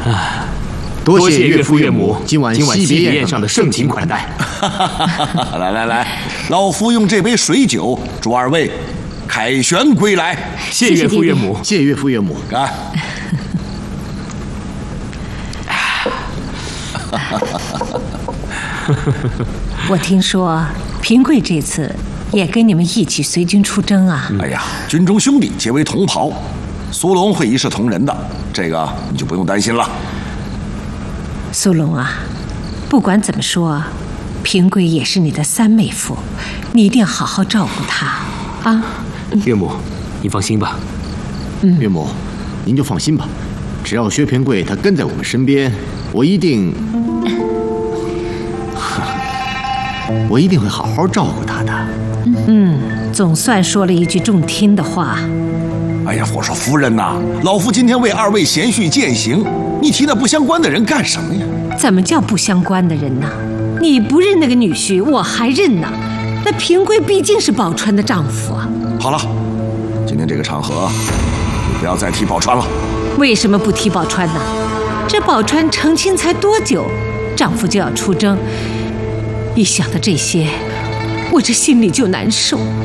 多谢岳父岳母今晚惜别宴上的盛情款待。 来，老夫用这杯水酒祝二位凯旋归来。 谢岳父岳母，谢岳父岳母。 干！ 我听说平贵这次也跟你们一起随军出征啊。 哎呀，军中兄弟皆为同袍，苏龙会一视同仁的，这个你就不用担心了。 苏龙啊，不管怎么说，平贵也是你的三妹夫，你一定要好好照顾她啊。 岳母，你放心吧。 岳母，您就放心吧，只要薛平贵他跟在我们身边，我一定会好好照顾他的。 总算说了一句中听的话。 哎呀，我说夫人呐，老夫今天为二位贤婿饯行，你提那不相关的人干什么呀？ 怎么叫不相关的人呢？你不认那个女婿，我还认呢。那平贵毕竟是宝钏的丈夫啊。 好了，今天这个场合，你不要再提宝钏了。 为什么不提宝钏呢？这宝钏成亲才多久，丈夫就要出征，一想到这些，我这心里就难受。